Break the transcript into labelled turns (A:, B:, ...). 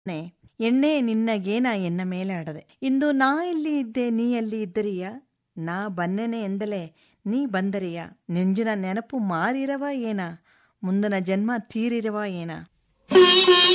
A: ನೆ ಎಣ್ಣೆ ನಿನ್ನಗೇನ ಎನ್ನ ಮೇಲೆ ಆಡದೆ. ಇಂದು ನಾ ಎಲ್ಲಿ ಇದ್ದೆ ನೀ ಎಲ್ಲಿ ಇದ್ದರಿಯ, ನಾ ಬನ್ನೆನೆ ಎಂದಲೇ ನೀ ಬಂದರಿಯ, ನೆಂಜಿನ ನೆನಪು ಮಾರಿರವ ಏನ, ಮುಂದಿನ ಜನ್ಮ ತೀರಿರವ ಏನ.